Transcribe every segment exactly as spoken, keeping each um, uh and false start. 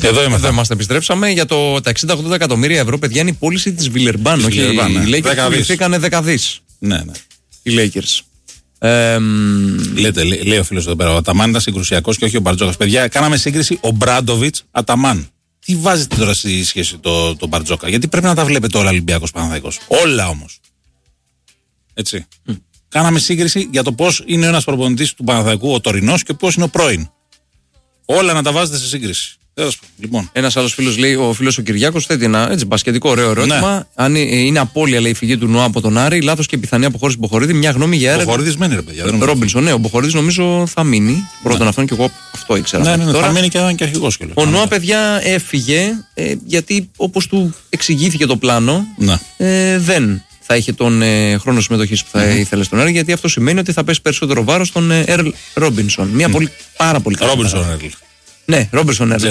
Εδώ είμαστε. Εδώ είμαστε, επιστρέψαμε. Για το, τα εξήντα ογδόντα εκατομμύρια ευρώ, παιδιά, είναι η πώληση της Βιλερμπάν. Όχι, οι Lakers πουληθήκανε δεκαδείς. Ναι, ναι. Οι Lakers. Ε, Λέτε, λέει, λέει ο φίλος εδώ πέρα, ο Αταμάν ήταν συγκρουσιακός και όχι ο Μπαρτζόκας. Παιδιά, κάναμε σύγκριση ο Μπράντοβιτς Αταμάν. Τι βάζετε τώρα στη σχέση το, το Μπαρτζόκα? Γιατί πρέπει να τα βλέπετε όλα Ολυμπιακός Παναθηναϊκός. Όλα όμως. Έτσι. Mm. Κάναμε σύγκριση για το πώς είναι ένας προπονητής του Παναθηναϊκού, ο τωρινός, και πώς είναι ο πρώην. Όλα να τα βάζετε σε σύγκριση. Λοιπόν. Ένας άλλος φίλος λέει, ο φίλος ο Κυριάκος, θέτει ένα έτσι μπασκετικό ωραίο ερώτημα. Ναι. Αν είναι απώλεια, λέει, η φυγή του Νουά από τον Άρη, λάθος και πιθανή αποχώρηση του Μποχορίδη, μια γνώμη για έρευνα. Ο Μποχορίδης μένει, ρε παιδιά. Ρόμπινσον, ναι, ο Μποχορίδης νομίζω θα μείνει. Πρώτον, ναι. αυτόν και εγώ αυτό ήξερα. Ναι, ναι, ναι, τώρα, θα μείνει και έναν και αρχηγός κιόλας. Ο Νουά, παιδιά, έφυγε ε, γιατί όπως του εξηγήθηκε το πλάνο, ναι. ε, δεν θα είχε τον ε, χρόνο συμμετοχής που θα mm-hmm. ήθελε στον Άρη, γιατί αυτό σημαίνει ότι θα πέσει περισσότερο βάρος στον Ερλ Ρόμπινσον. Μια mm. πολύ, πάρα πολύ καλή. Ρόμπινσον Ερλ. Ναι, Ρόμπινσον Ερλ.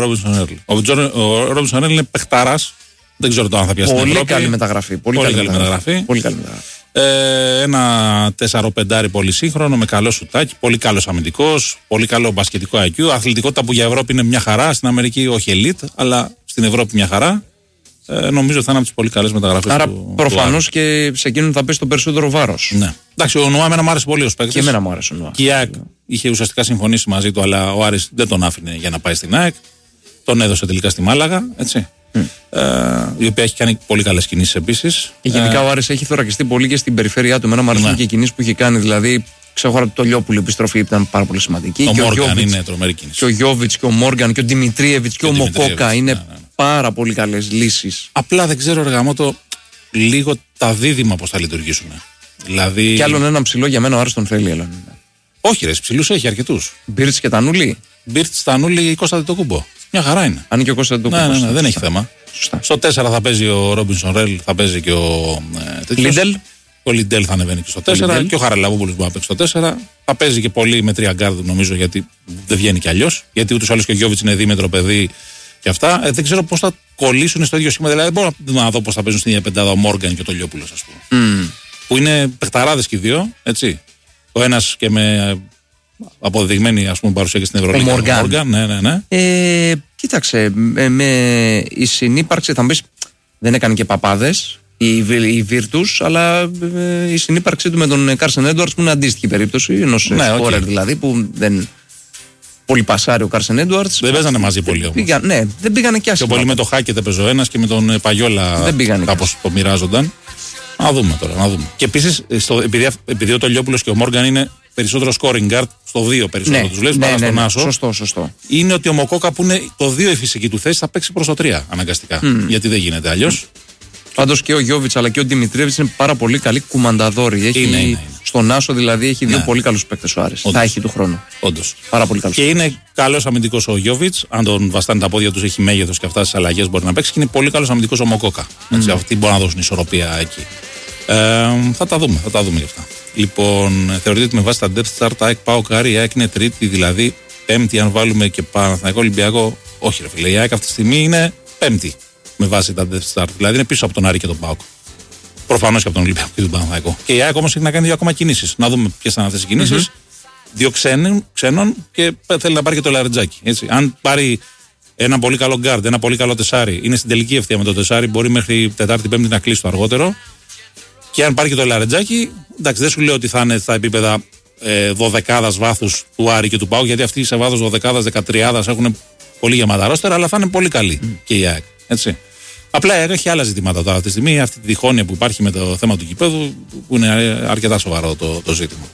Ο Ρόμπινσον Ερλ είναι παιχταράς. Δεν ξέρω το αν θα πιάσει την Ευρώπη. Πολύ καλή μεταγραφή. Πολύ, πολύ καλή καλή μεταγραφή. Πολύ καλή μεταγραφή. Ε, ένα τέσσερα πέντε πολύ σύγχρονο, με καλό σουτάκι, πολύ καλός αμυντικός, πολύ καλό μπασκετικό άι κιου. Αθλητικότητα που για Ευρώπη είναι μια χαρά. Στην Αμερική όχι elite, αλλά στην Ευρώπη μια χαρά. Ε, νομίζω ότι θα είναι από τις πολύ καλές μεταγραφές. Άρα του, προφανώς του και σε εκείνον θα πέσει το περισσότερο βάρος. Ναι. Εντάξει, ο Νουά εμένα μου άρεσε πολύ ως παίκτης. Και εμένα μου άρεσε ο Νουά. Και η ΑΕΚ είχε ουσιαστικά συμφωνήσει μαζί του, αλλά ο Άρης δεν τον άφηνε για να πάει στην ΑΕΚ. Τον έδωσε τελικά στη Μάλαγα, έτσι. Mm. Ε, η οποία έχει κάνει πολύ καλές κινήσεις επίσης. Γενικά ε, ο Άρης έχει θωρακιστεί πολύ και στην περιφέρειά του. Εμένα μου αρέσουν ναι. και οι κινήσεις που έχει κάνει. Δηλαδή, ξέρω το Λιόπουλο, η επιστροφή ήταν πάρα πολύ σημαντική. Ο και Μόργαν είναι τρομερή κίνηση. Και ο Γιόβιτς και ο Μόργαν και ο Δημητρίεβιτς και, και ο Μοκόκα είναι ναι, ναι, ναι. πάρα πολύ καλές λύσεις. Απλά δεν ξέρω, Εργαμότο, λίγο τα δίδυμα πώς θα λειτουργήσουν. Δηλαδή... Κι άλλον έναν ψηλό για μένα ο Άρης τον θέλει. Άλλον. Όχι, ρε, ψηλούς έχει αρκετούς. Μπίρτς και Τανούλη. Μπίρτς, Τανούλη, Κώστα Αντετοκούμπο. Μια χαρά είναι. Αν και ο Κώστα Αντετοκούμπο. Ναι, ναι, ναι, δεν έχει θέμα. Σωστά. Στο τέσσερα θα παίζει ο Ρόμπινσον Ρέλ, θα παίζει και ο ε, Λίντελ. Ο Λιντέλ θα ανεβαίνει και στο τέσσερα και ο Χαραλαμπόπουλος μπορεί να παίξει στο τέσσερα. Θα παίζει και πολύ με τρία γκάρδ, νομίζω, γιατί δεν βγαίνει κι αλλιώς. Γιατί ούτως ή άλλως και ο Γιόβιτς είναι δίμετρο παιδί και αυτά. Ε, δεν ξέρω πώς θα κολλήσουν στο ίδιο σχήμα. Δηλαδή, δεν μπορώ να δω πώς θα παίζουν στην ίδια πεντάδα ο Μόργαν και το Λιόπουλος, ας πούμε. Mm. Που είναι παιχταράδες και οι δύο, έτσι. Ο ένας και με αποδεδειγμένη, ας πούμε, παρουσία και στην Ευρωλίγα. Ο Μόργαν. Ναι, ναι, ναι. Ε, κοίταξε, με, με η συνύπαρξη, θα μου πεις, δεν έκανε και παπάδες. Η, η Virtus, αλλά ε, η συνύπαρξή του με τον Κάρσεν Έντουαρτς που είναι αντίστοιχη περίπτωση ενός ναι, σκόρερ okay. δηλαδή που δεν πολύ πασάρει ο Κάρσεν Έντουαρτς. Δεν παίζανε μαζί πολύ όμως. Πήγαν, ναι, δεν πήγανε κι άσχημα. Και πολύ με το Χάκετ έπαιζε ο ένας και με τον Παγιόλα κάπως το μοιράζονταν. Να δούμε τώρα, να δούμε. Και επίσης, επειδή, επειδή ο Τολιόπουλος και ο Μόργαν είναι περισσότερο scoring guard, στο δύο περισσότερο ναι, τους βλέπεις ναι, παρά ναι, στον ναι, Άσο. Σωστό, σωστό. Είναι ότι ο Μοκόκα που είναι το δύο η φυσική του θέση θα παίξει προς το τρία αναγκαστικά. Mm. Γιατί δεν γίνεται αλλιώς. Mm. Πάντως και ο Γιόβιτς αλλά και ο Δημητρίεβιτς είναι πάρα πολύ καλοί κουμανταδόροι. Έχει, είναι, είναι, είναι. Στον Άσο δηλαδή έχει δύο ναι. πολύ καλούς παίκτες ο Άρης. Όντως. Θα έχει του χρόνου. Όντως. Πάρα πολύ καλός. Και είναι καλός αμυντικός ο Γιόβιτς. Αν τον βαστάνε τα πόδια τους, έχει μέγεθος και αυτά στις αλλαγές μπορεί να παίξει. Και είναι πολύ καλός αμυντικός ο Μοκόκα. Mm. Έτσι, αυτοί μπορούν να δώσουν ισορροπία εκεί. Ε, θα τα δούμε, θα τα δούμε γι' αυτά. Λοιπόν, θεωρείτε ότι με βάση τα depth chart, ΑΕΚ ΠΑΟΚ Άρη, η ΑΕΚ είναι τρίτη, δηλαδή πέμπτη, αν βάλουμε και Παναθηναϊκό Ολυμπιακό. Όχι, ρε φίλε, η ΑΕΚ αυτή τη στιγμή είναι πέμπτη με βάση τα depth chart. Δηλαδή είναι πίσω από τον Άρη και τον ΠΑΟΚ. Προφανώς και από τον Ολυμπιακό και τον Παναθηναϊκό. Και η ΑΕΚ όμως έχει να κάνει δύο ακόμα κινήσεις. Να δούμε ποιες θα είναι αυτές οι κινήσεις. Mm-hmm. Δύο ξένων, ξένων και θέλει να πάρει και το Λαρετζάκι. Έτσι. Αν πάρει ένα πολύ καλό γκάρντ, ένα πολύ καλό τεσάρι, είναι στην τελική ευθεία με το τεσάρι, μπορεί μέχρι Τετάρτη Πέμπτη να κλείσει το αργότερο. Και αν πάρει και το Λαρετζάκι, εντάξει, δεν σου λέω ότι θα είναι στα επίπεδα ε, δωδεκάδας βάθους του Άρη και του ΠΑΟΚ, γιατί αυτοί σε βάθος δωδεκάδας, δεκατριάδας έχουν πολύ γεμάτα ρόστερα, αλλά θα είναι πολύ καλή mm. και η ΑΕΚ. Έτσι. Απλά η ΑΕΚ έχει άλλα ζητήματα τώρα αυτή τη στιγμή. Αυτή τη διχόνοια που υπάρχει με το θέμα του γηπέδου, που είναι αρκετά σοβαρό το, το ζήτημα.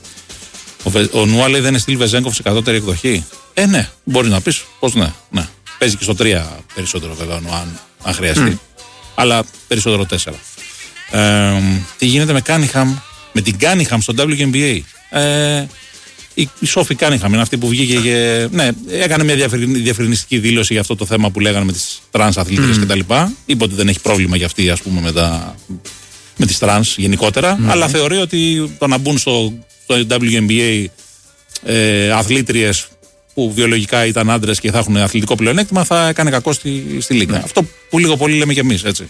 Ο, ο Νουά λέει δεν είναι στυλ Βεζέγκοφ σε κατώτερη εκδοχή. Ε, ναι, μπορεί να πει πως ναι, ναι. Παίζει και στο τρία περισσότερο βέβαια ο Νουά, αν, αν χρειαστεί. Mm. Αλλά περισσότερο τέσσερα. Ε, τι γίνεται με Κάνιχαμ, με την Κάνιχαμ στο ντάμπλιου εν μπι έι. Ε, η, η Σόφη Κάνιχαμ είναι αυτή που βγήκε και ναι, έκανε μια διευκρινιστική δήλωση για αυτό το θέμα που λέγανε με τις τρανς αθλήτριες mm. κτλ. Είπε ότι δεν έχει πρόβλημα για αυτή, ας πούμε, με, τα, με τις τρανς γενικότερα, mm. αλλά θεωρεί ότι το να μπουν στο, στο ντάμπλιου εν μπι έι ε, αθλήτριες που βιολογικά ήταν άντρες και θα έχουν αθλητικό πλεονέκτημα θα έκανε κακό στη, στη Λίγκα. Mm. Αυτό που λίγο πολύ λέμε κι εμείς, έτσι.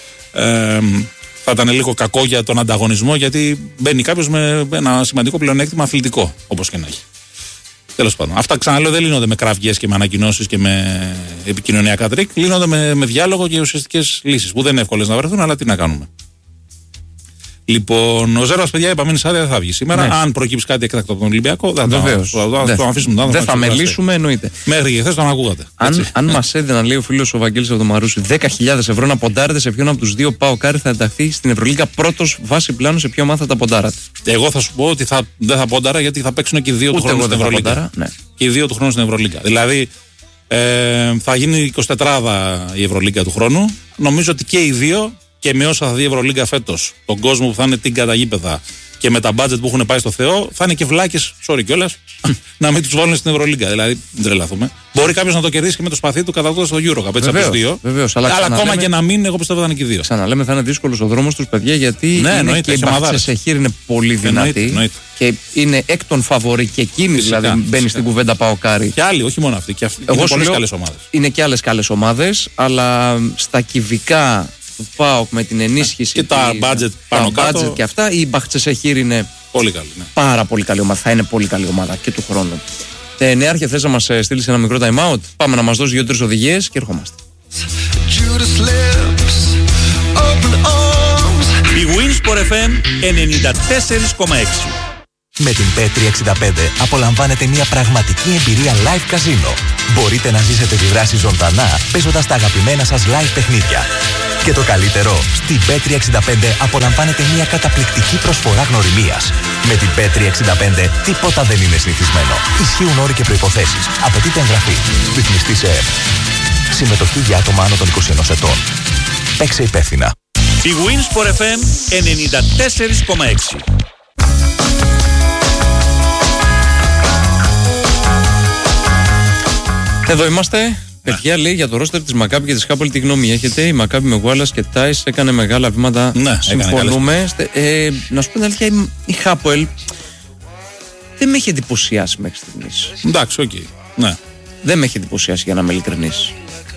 Ε, θα ήταν λίγο κακό για τον ανταγωνισμό, γιατί μπαίνει κάποιος με ένα σημαντικό πλεονέκτημα αθλητικό, όπως και να έχει. Τέλος πάντων. Αυτά ξαναλέω δεν λύνονται με κραυγές και με ανακοινώσεις και με επικοινωνιακά τρίκ. Λύνονται με, με διάλογο και ουσιαστικές λύσεις που δεν είναι εύκολες να βρεθούν, αλλά τι να κάνουμε. Λοιπόν, ο Ζέρβας, παιδιά, είπαμε, άδεια, δεν θα βγει σήμερα. Ναι. Αν προκύψει κάτι έκτακτο από τον Ολυμπιακό, δεν θα το αφήσουμε. Δεν θα μελήσουμε, εννοείται. Μέχρι και χθες τον ακούγατε. Αν, αν μας έδιναν, λέει ο φίλος ο Βαγγέλης από το Μαρούσι, δέκα χιλιάδες ευρώ να ποντάρετε σε ποιον από τους δύο ΠΑΟΚάρι θα ενταχθεί στην Ευρωλίγκα πρώτος βάση πλάνου, σε ποιο μάθα τα ποντάρατε. Εγώ θα σου πω ότι θα, δεν θα πόνταρα γιατί θα παίξουν και οι δύο του χρόνου στην Ευρωλίγκα. Ναι. Και οι δύο του χρόνου στην Ευρωλίγκα. Δηλαδή ε, θα γίνει εικοσιτετράδα η Ευρωλίγκα του χρόνου. Νομίζω ότι και οι δύο. Και με όσα θα δει η Ευρωλίγκα φέτος, τον κόσμο που θα είναι την καταγίπεδα και με τα μπάτζετ που έχουν πάει στο Θεό, θα είναι και βλάκες, sorry κιόλας, να μην τους βάλουν στην Ευρωλίγκα. Δηλαδή, δεν τρελαθούμε. Μπορεί κάποιος να το κερδίσει και με το σπαθί του κατά στο EuroCup, έτσι από τους δύο. Βεβαίως, αλλά αλλά ακόμα και να μην, εγώ πιστεύω θα είναι και οι δύο. Ξαναλέμε, θα είναι δύσκολος ο δρόμος τους, παιδιά, γιατί ναι, είναι εννοείται, και η Μπαχτσεσεχήρ είναι πολύ δυνατή. Εννοείται. Και είναι εκ των φαβορί και εκείνη φυσικά, δηλαδή μπαίνει φυσικά. Στην κουβέντα ΠΑΟΚάρι. Και άλλοι, όχι μόνο αυτοί. Και αυτοί. Είναι πολλές καλές ομάδες. Είναι και άλλες καλές ομάδες, αλλά στα κυβικά του ΠΑΟΚ με την ενίσχυση και τα budget πάνω τα κάτω budget και αυτά, η Μπαχτσεσεχήρ είναι πολύ καλή, ναι. Πάρα πολύ καλή ομάδα. Θα είναι πολύ καλή ομάδα και του χρόνου. Ε, Νεάρχε, θες να μας στείλεις ένα μικρό time out? Πάμε να μας δώσει δύο-τρεις οδηγίες και ερχόμαστε. Η Winsport εφ εμ ενενήντα τέσσερα κόμμα έξι. Με την πι τριακόσια εξήντα πέντε απολαμβάνετε μια πραγματική εμπειρία live καζίνο. Μπορείτε να ζήσετε τη δράση ζωντανά παίζοντας τα αγαπημένα σας live παιχνίδια. Και το καλύτερο, στην πι τριακόσια εξήντα πέντε απολαμβάνετε μια καταπληκτική προσφορά γνωριμίας. Με την πι τριακόσια εξήντα πέντε τίποτα δεν είναι συνηθισμένο. Ισχύουν όροι και προϋποθέσεις. Απαιτείται εγγραφή. Ρυθμιστή σε ΕΕΠ. Συμμετοχή για άτομα άνω των είκοσι ενός ετών. Παίξε υπεύθυνα. Η Winsport εφ εμ ενενήντα τέσσερα κόμμα έξι. Εδώ είμαστε. Παιδιά, λέει για το ρόστερ της Μακάμπι και της Χάπολ τι γνώμη έχετε? Η Μακάμπι με Γουάλλας και Τάις έκανε μεγάλα βήματα. Ναι, συμφωνούμε. Ε, να σου πω την αλήθεια, η, η Χάπολ δεν με έχει εντυπωσιάσει μέχρι στιγμής. Εντάξει, οκ. Okay. Ναι. Δεν με έχει εντυπωσιάσει, για να είμαι ειλικρινής.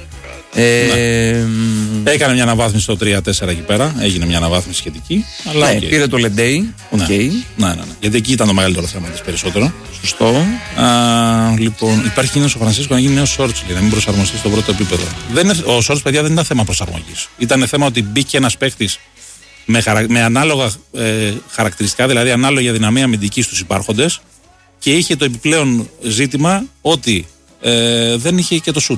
Ε, ναι. Έκανε μια αναβάθμιση στο τρία τέσσερα εκεί πέρα. Έγινε μια αναβάθμιση σχετική. Αλλά ναι, okay. Πήρε το Λεντέι. Okay. Ναι. Ναι, ναι, ναι. Γιατί εκεί ήταν το μεγαλύτερο θέμα της περισσότερο. Σωστό. Α, λοιπόν, υπάρχει κίνδυνος ο Φρανσίσκο να γίνει νέος Σόρτς, να μην προσαρμοστεί στο πρώτο επίπεδο. Δεν είναι, ο Σόρτς, παιδιά, δεν ήταν θέμα προσαρμογής. Ήταν θέμα ότι μπήκε ένας παίχτης με, χαρα, με ανάλογα ε, χαρακτηριστικά, δηλαδή ανάλογη αδυναμία αμυντική στους υπάρχοντες και είχε το επιπλέον ζήτημα ότι ε, δεν είχε και το σουτ.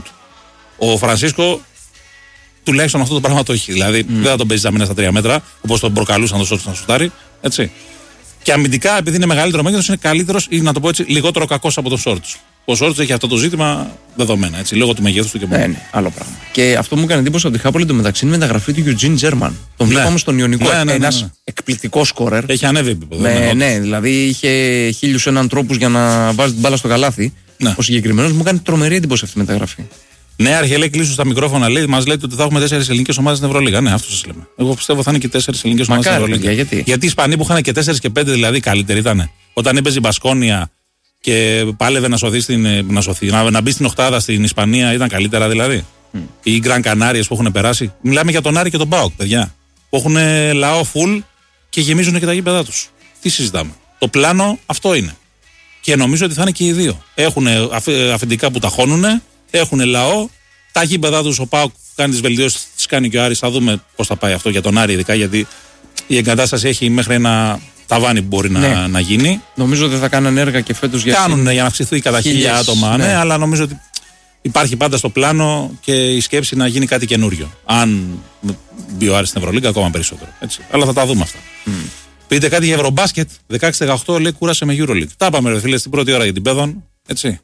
Ο Φρανσίσκο τουλάχιστον αυτό το πράγμα το έχει. Δηλαδή mm. δεν θα τον παίζει αμήνα στα τρία μέτρα, όπως τον προκαλούσαν το Σόρτς να σουτάρει. Έτσι. Και αμυντικά, επειδή είναι μεγαλύτερο μέγεθος, είναι καλύτερος ή να το πω έτσι, λιγότερο κακός από τον Σόρτς. Ο Σόρτς έχει αυτό το ζήτημα δεδομένα, έτσι, λόγω του μεγέθους του και μόνο. Ναι, ναι, άλλο πράγμα. Και αυτό μου έκανε εντύπωση ότι η Χάπολ εντωμεταξύ είναι μεταγραφή του Eugene German. Τον βλέπαμε ναι. στον Ιωνικό. Ναι, ναι, ένας ναι, ναι. εκπληκτικός σκόρερ. Έχει ανέβει επίπεδο. Ναι, ναι, δηλαδή είχε χίλιους έναν τρόπους για να βάζει την μπάλα στο καλάθι. Ναι. Ο συγκεκριμένος μου έκανε τρομερή εντύπωση αυτή η μεταγραφή. Ναι, αρχιελέ, κλείσου στα μικρόφωνα, λέει, μας λέτε ότι θα έχουμε τέσσερις ελληνικές ομάδες στην Ευρωλίγα. Ναι, αυτό σας λέμε. Εγώ πιστεύω θα είναι και τέσσερις ελληνικές ομάδες στην Ευρωλίγα. Γιατί? γιατί οι Ισπανοί που είχαν και τέσσερις και πέντε δηλαδή καλύτεροι ήταν. Όταν έπαιζε η Μπασκόνια και πάλευε να, σωθεί στην, να, σωθεί, να, να μπει στην οκτάδα στην Ισπανία, ήταν καλύτερα δηλαδή. Mm. Οι Γκραν Κανάριες που έχουν περάσει. Μιλάμε για τον Άρη και τον Πάοκ, παιδιά. Που έχουν λαό full και γεμίζουν και τα γήπεδά τους. Τι συζητάμε. Το πλάνο αυτό είναι. Και νομίζω ότι θα είναι και οι δύο. Έχουν αφεντικά που ταχώνουν, έχουν λαό. Τα γήπεδά τους, ο ΠΑΟΚ κάνει τις βελτιώσεις, τις κάνει και ο Άρης. Θα δούμε πώς θα πάει αυτό για τον Άρη, ειδικά γιατί η εγκατάσταση έχει μέχρι ένα ταβάνι που μπορεί ναι. να, να γίνει. Νομίζω ότι θα κάνουν έργα και φέτος για Κάνουν για να αυξηθεί κατά χίλια άτομα, ναι. ναι, αλλά νομίζω ότι υπάρχει πάντα στο πλάνο και η σκέψη να γίνει κάτι καινούριο. Αν μπει ο Άρης στην Ευρωλίγκα, ακόμα περισσότερο. Έτσι. Αλλά θα τα δούμε αυτά. Mm. Πείτε κάτι για Ευρωμπάσκετ. δεκαέξι δεκαοκτώ λέει κούρασε με EuroLeague. Τα είπαμε, ρε φίλε, στην πρώτη ώρα για την Πέδων. Έτσι.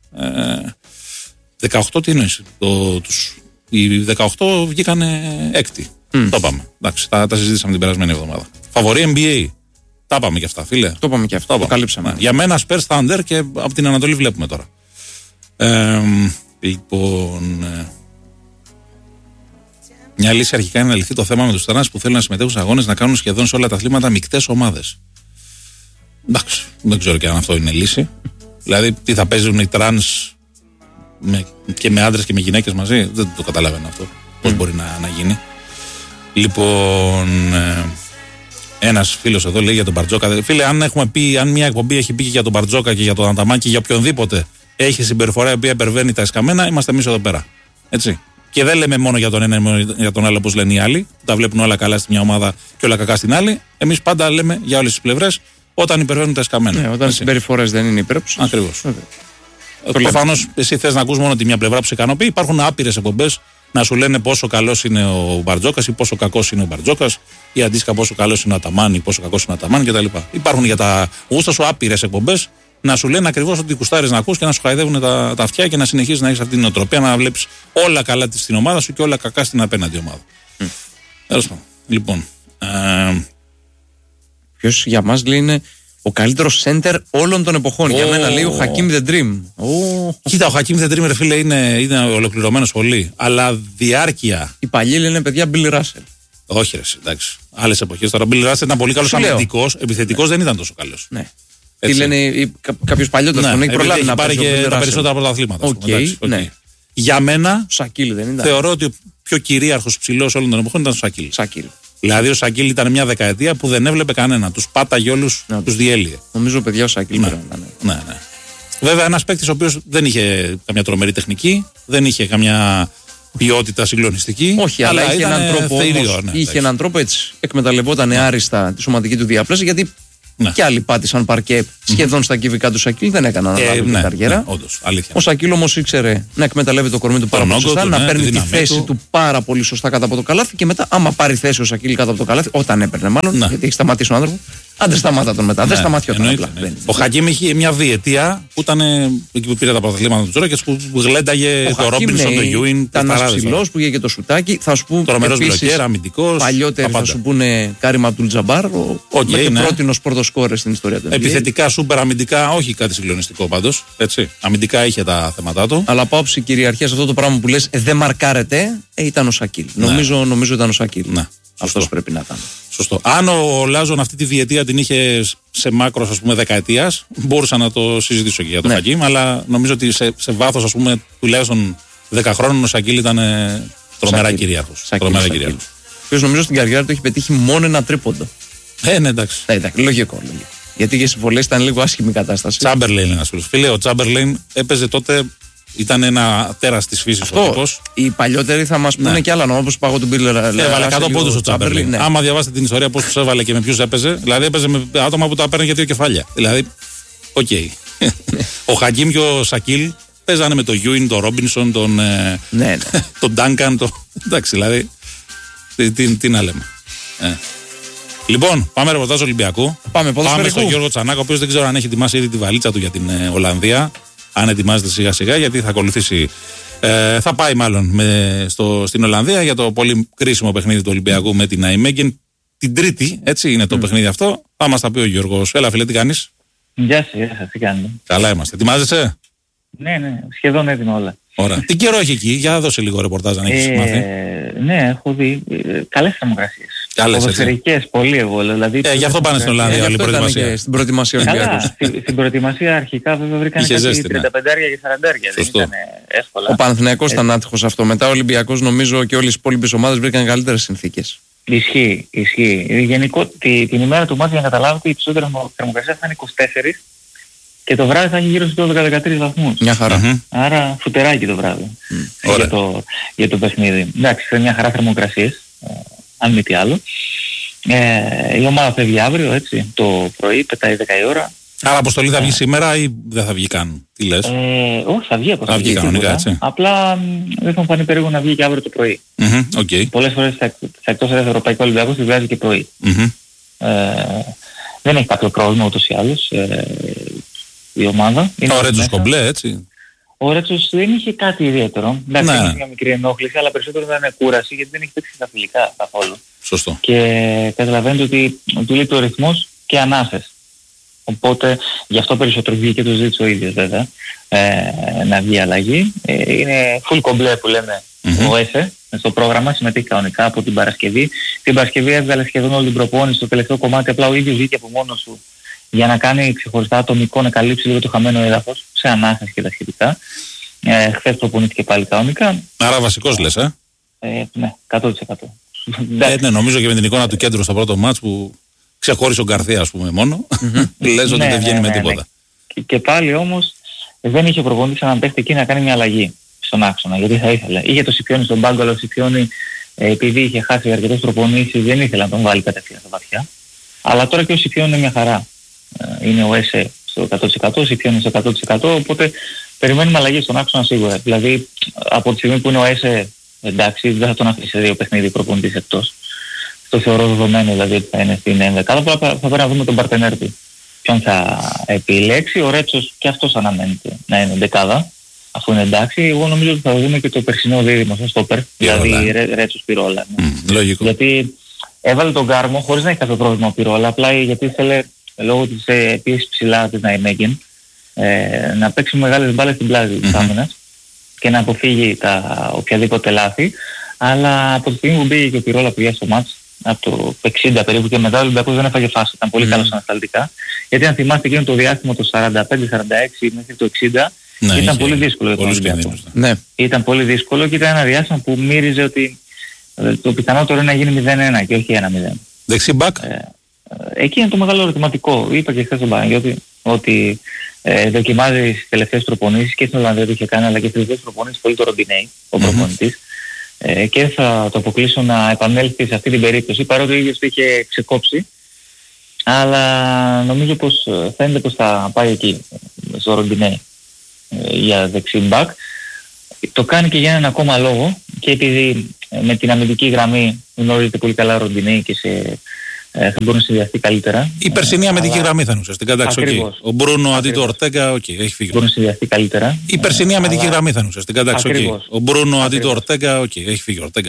Ε, δεκαοκτώ τι εννοείς? Το, τους, οι δεκαοκτώ βγήκανε έκτη. Mm. Το είπαμε. Εντάξει, τα, τα συζήτησαμε την περασμένη εβδομάδα. Φαβορί εν μπι έι. Τα είπαμε και αυτά, φίλε. Το είπαμε και αυτά. Το, το καλύψαμε. Ναι. Για μένα Spurs Thunder και από την Ανατολή βλέπουμε τώρα. Ε, λοιπόν. Ε, μια λύση αρχικά είναι να λυθεί το θέμα με τους τρανς που θέλουν να συμμετέχουν σε αγώνες να κάνουν σχεδόν σε όλα τα αθλήματα μεικτές ομάδες. Εντάξει, δεν ξέρω και αν αυτό είναι λύση. Δηλαδή, τι θα παίζουν οι τρανς με, και με άντρες και με γυναίκες μαζί, δεν το καταλαβαίνω αυτό. Πώς mm. μπορεί να, να γίνει. Λοιπόν, ε, Ένας φίλος εδώ λέει για τον Μπαρτζόκα. Φίλε, αν έχουμε πει, αν μια εκπομπή έχει πει και για τον Μπαρτζόκα και για τον Αταμάν και για οποιονδήποτε έχει συμπεριφορά η οποία υπερβαίνει τα εσκαμμένα, είμαστε εμείς εδώ πέρα. Έτσι. Και δεν λέμε μόνο για τον ένα ή για τον άλλο όπως λένε οι άλλοι, που τα βλέπουν όλα καλά στη μια ομάδα και όλα κακά στην άλλη. Εμείς πάντα λέμε για όλες τις πλευρές όταν υπερβαίνουν τα εσκαμμένα. Ναι, όταν οι συμπεριφορές δεν είναι υπέρψεις. Ακριβώς. Προφανώς εσύ θες να ακούς μόνο τη μια πλευρά που σε ικανοποιεί. Υπάρχουν άπειρες εκπομπές να σου λένε πόσο καλός είναι ο Μπαρτζόκας ή πόσο κακός είναι ο Μπαρτζόκας ή αντίστοιχα πόσο καλός είναι ο Αταμάν ή πόσο κακός είναι ο Αταμάν κτλ. Υπάρχουν για τα γούστα σου άπειρες εκπομπές να σου λένε ακριβώς ότι κουστάρεις να ακούς και να σου χαϊδεύουν τα, τα αυτιά και να συνεχίζεις να έχεις αυτή την νοοτροπία να βλέπεις όλα καλά στην ομάδα σου και όλα κακά στην απέναντι ομάδα. Mm. Τέλος πάντων. Λοιπόν. Ε... Ποιος για μας λέει είναι ο καλύτερος σέντερ όλων των εποχών. Oh. Για μένα λέει ο Χακίμ The Dream. Oh. Κοίτα, ο Χακίμ The Dream, ρε φίλε, είναι, είναι ολοκληρωμένος πολύ. Αλλά διάρκεια. Οι παλιοί λένε παιδιά Bill Russell. Όχι, ρε, εντάξει. Άλλες εποχές. Τώρα ο Bill Russell ήταν πολύ καλός αμυντικός. Επιθετικός ναι. δεν ήταν τόσο καλός. Ναι. Τι λένε κάποιος παλιότερος ναι, που έχει προλάβει να πάρει και τα περισσότερα πρωταθλήματα. Okay, okay. Ναι. Για μένα, Σακίλ δεν ήταν. Θεωρώ ότι ο πιο κυρίαρχος ψηλός όλων των εποχών ήταν ο Σακίλ. Σακίλ. Δηλαδή ο Σακίλ ήταν μια δεκαετία που δεν έβλεπε κανένα. Τους πάταγε όλους, ναι, τους διέλυε. Νομίζω παιδιά ο Σακίλ ναι. ναι. ναι, ναι. Βέβαια ένας παίκτης ο οποίος δεν είχε καμιά τρομερή τεχνική, δεν είχε καμιά ποιότητα συγκλονιστική. Όχι, αλλά, αλλά είχε, έναν τρόπο, θεϊρίο, όμως, ναι, είχε έναν τρόπο έτσι. Εκμεταλλευόταν ναι. άριστα τη σωματική του διάπλαση γιατί. Ναι. Και άλλοι πάτησαν παρκέ σχεδόν mm-hmm. στα κυβικά του Σακίλ, δεν έκαναν ε, ανάλογη ναι, καριέρα. Ναι, όντως, ο Σακίλ όμως ήξερε να εκμεταλλεύει το κορμί του πάρα πολύ σωστά, να ναι, παίρνει τη, τη θέση του. του πάρα πολύ σωστά κάτω από το καλάθι και μετά, άμα πάρει θέση ο Σακίλ κάτω από το καλάθι, όταν έπαιρνε μάλλον, ναι. γιατί έχει σταματήσει ο άνθρωπο, άντε σταμάτα τον μετά. Ναι, δεν σταματιόταν απλά. Ναι. Ο Χακίμ είχε μια διετία που ήταν εκεί που πήρε τα πρωταθλήματα του τώρα και που γλένταγε το Ρόμπινσον, το Γιούιν. Ήταν ένα ψηλό που είχε και το σουτάκι. Θα σου πω παλιότεροι θα σου πούνε Κάριμ Αμπτούλ Τζαμπάρ, ο πρότινος πρωτοσκόρερ στην ιστορία του. Επιθετικά, σούπερ αμυντικά, όχι κάτι συγκλονιστικό πάντως. Αμυντικά είχε τα θέματα του. Αλλά από άψη κυριαρχία αυτό το πράγμα που λες ε, δεν μαρκάρεται, ε, ήταν ο Σακίλ. Ναι. Νομίζω, νομίζω ήταν ο Σακίλ. Ναι. Αυτός πρέπει να ήταν. Σωστό. Αν ο Λάζον αυτή τη διετία την είχε σε μάκρος ας πούμε δεκαετίας, μπορούσα να το συζητήσω και για τον ναι. Χακίμ, αλλά νομίζω ότι σε, σε βάθος ας πούμε τουλάχιστον δέκα χρόνων ο Σακίλ ήταν τρομερά κυρίαρχος. Ποιος νομίζω στην καριέρα του έχει πετύχει μόνο ένα τρίποντο. Ε, ναι, εντάξει. Ε, εντάξει, λογικό, λογικό. Γιατί για συμβολές ήταν λίγο άσχημη η κατάσταση. Τσάμπερλεϊν είναι ένας φίλος. Φίλε, ο Τσάμπερλεϊν έπαιζε τότε, ήταν ένα τέρας της φύσης ο τύπος. Οι παλιότεροι θα μας πούνε ναι. και άλλα νόμια, όπως πάγω τον Πίρλερ. Έβαλε εκατό πόντους ο Τσάμπερλεϊν. Ναι. Άμα διαβάσετε την ιστορία πώς τους έβαλε και με ποιους έπαιζε, δηλαδή έπαιζε με άτομα που τα παίρνουν για δύο κεφάλια. Δηλαδή, οκ. Okay. Ο Χακίμ και ο Σακίλ παίζανε με τον Γιούιν, τον Ρόμπινσον, τον ναι, ναι. τον Ντάνκαν. Το... εντάξει, δηλαδή. Τι, τι, τι να λέμε. Ε. Λοιπόν, πάμε ρεπορτάζ Ολυμπιακού. Πάμε, πάμε στον Γιώργο Τσανάκο, ο οποίος δεν ξέρω αν έχει ετοιμάσει ήδη τη βαλίτσα του για την ε, Ολλανδία. Αν ετοιμάζεται σιγά σιγά, γιατί θα ακολουθήσει. Ε, θα πάει μάλλον με, στο, στην Ολλανδία για το πολύ κρίσιμο παιχνίδι του Ολυμπιακού με την Ναϊμέγγεν. Την Τρίτη, έτσι είναι το mm. παιχνίδι αυτό. Θα μας τα πει ο Γιώργος. Έλα, φίλε, τι κάνεις? Γεια σας, γεια σας, τι κάνετε? Καλά είμαστε. Ετοιμάζεσαι? Ναι, ναι, σχεδόν έτοιμα όλα. Ωραία. Τι καιρό έχει εκεί, για δώσε λίγο ρεπορτάζ αν έχεις ε, μάθει. Ναι, έχω δει ε, καλές θερμοκρασίες. Καλές, ποδοσφαιρικές, πολύ εγώ. Δηλαδή, ε, γι' αυτό πάνε στην Ολλανδία, όλη η προετοιμασία. Στην προετοιμασία Ολυμπιακός. Στην προετοιμασία αρχικά βέβαια βρήκαν κάτι τριάντα πέντε και σαράντα. Δεν ήταν εύκολα. Ο Παναθηναϊκός ήταν άτυχος αυτό. Μετά ο Ολυμπιακός νομίζω και όλες οι υπόλοιπες ομάδες βρήκαν καλύτερες συνθήκες. Ισχύει, ισχύει. Γενικό, τη, την ημέρα του μάτια για να καταλάβετε η υψηλότερη θερμοκρασία θα είναι είκοσι τέσσερα και το βράδυ θα έχει γύρω στους δώδεκα με δεκατρείς βαθμούς. Μια χαρά. Mm-hmm. Άρα φουτεράκι το βράδυ mm. για, το, για το παιχνίδι. Εντάξει, είναι μια χαρά θερμοκρασίες, ε, αν μη τι άλλο. Ε, η ομάδα φεύγει αύριο, έτσι, το πρωί, πετάει δέκα η ώρα. Άρα αποστολή θα βγει σήμερα ή δεν θα βγει καν? Τι λες? Ε, όχι, θα βγει αποστολή. Θα βγει κανονικά, έτσι. Απλά δεν θα μου φανεί περίπου να βγει και αύριο το πρωί. Mm-hmm, okay. Πολλές φορές θα, θα εκτός έδρας Ευρωπαϊκό Ολυμπιακός τη βγάζει και πρωί. Mm-hmm. Ε, δεν έχει κάποιο πρόβλημα ούτως ή άλλως ε, η ομάδα. Ο Ρέτσος κομπλέ, έτσι. Ο Ρέτσος δεν είχε κάτι ιδιαίτερο. Εντάξει, ναι. είχε μια μικρή ενόχληση, αλλά περισσότερο ήταν κούραση γιατί δεν έχει παίξει στα φιλικά καθόλου. Σωστό. Και καταλαβαίνετε ότι του λείπει ο ρυθμός και ανάσες. Οπότε γι' αυτό περισσότερο βγήκε και το ζήτησε ο ίδιος βέβαια ε, να βγει αλλαγή. Ε, είναι full κομπλέ που λέμε mm-hmm. ο ΕΣΕ στο πρόγραμμα, συμμετείχε κανονικά από την Παρασκευή. Την Παρασκευή έβγαλε σχεδόν όλη την προπόνηση στο τελευταίο κομμάτι, απλά ο ίδιος βγήκε από μόνος του για να κάνει ξεχωριστά ατομικό, να καλύψει λίγο το χαμένο έδαφος σε ανάσες και τα σχετικά. Ε, χθες προπονήθηκε πάλι κανονικά. Άρα βασικός λες, ε? ε ναι, εκατό τοις εκατό. Ε, ναι, νομίζω και με την εικόνα του κέντρου στο πρώτο μάτς που ξεχώρισε ο Γκαρθία, ας πούμε, μόνο. Λες ότι Ναι, δεν βγαίνει ναι, με ναι, τίποτα. ναι. Και, και πάλι όμως δεν είχε προπονητής έναν παίχτη εκεί να κάνει μια αλλαγή στον άξονα, γιατί θα ήθελε. Είχε το Σιπιόνι στον πάγκο, αλλά ο Σιπιόνι, ε, επειδή είχε χάσει αρκετές προπονήσεις, δεν ήθελε να τον βάλει κατευθείαν στα βαθιά. Αλλά τώρα και ο Σιπιόνι είναι μια χαρά. Ε, είναι ο ΕΣΕ στο εκατό τοις εκατό, ο Σιπιόνι στο εκατό τοις εκατό, οπότε περιμένουμε αλλαγή στον άξονα σίγουρα. Δηλαδή από τη στιγμή που είναι ο ΕΣΕ, εντάξει, δεν θα τον αφήσει σε δύο παιχνίδι προπονητής εκτός. Το θεωρώ δεδομένο, δηλαδή ότι θα είναι στην ενδεκάδα, αλλά θα πρέπει να δούμε τον παρτενέρ του. Ποιον θα επιλέξει, ο Ρέτσος και αυτός αναμένεται να είναι δεκάδα, αφού είναι εντάξει. Εγώ νομίζω ότι θα δούμε και το περσινό δίδυμο στο στόπερ, δηλαδή Ρέ, Ρέτσος Πυρόλα. Ναι. Mm, λογικό. Γιατί έβαλε τον Γκάρμο χωρίς να έχει κάποιο πρόβλημα ο Πυρόλα, απλά γιατί ήθελε λόγω της ε, πίεσης ψηλά της Ναϊμέγγεν ε, να παίξει μεγάλες μπάλες στην πλάζη της άμυνας και να αποφύγει τα οποιαδήποτε λάθη. Αλλά από τη στιγμή που μπήκε και ο Πυρόλα πήγε στο μάτς, από το εξήντα περίπου και μετά ο Ολυμπιακός δεν έφαγε φάση, ήταν πολύ mm. καλός ανασταλτικά. Γιατί αν θυμάστε εκείνο το διάστημα το σαράντα πέντε σαράντα έξι μέχρι το εξήντα, ναι, ήταν πολύ δύσκολο για τον Ολυμπιακό. Ναι. Ήταν πολύ δύσκολο και ήταν ένα διάστημα που μύριζε ότι το πιθανότερο είναι να γίνει μηδέν ένα και όχι ένα μηδέν. Δεξί μπακ. Ε, εκεί είναι το μεγάλο ερωτηματικό. Είπα και χθες στον Παναγιώτη ότι ε, δοκιμάζει τις τελευταίες προπονήσεις και στην Ολλανδία το είχε κάνει, αλλά και στις τελευταίες προπονήσεις πολύ το Ροντινέι, ο προπονητής. Ε, και θα το αποκλείσω να επανέλθει σε αυτή την περίπτωση, παρότι ο ίδιος το είχε ξεκόψει, αλλά νομίζω πως φαίνεται πως θα πάει εκεί στο Ροντινέι ε, για δεξί μπακ. Το κάνει και για έναν ακόμα λόγο, και επειδή ε, με την αμυντική γραμμή γνωρίζετε πολύ καλά ο Ροντινέι και σε, ε, θα μπορεί να συνδυαστεί καλύτερα. Η περσινή αμυντική αλλά... γραμμή θα είναι ουσιαστικά. Εντάξει, okay. Ο Μπρούνο αντί του Ορτέγκα, οκ, okay, έχει φύγει. Μπορεί να συνδυαστεί καλύτερα. Η περσινή αμυντική αλλά... γραμμή θα είναι ουσιαστικά. Εντάξει, okay. Ο Μπρούνο αντί του Ορτέγκα, οκ, okay, έχει φύγει ο Ορτέγκα.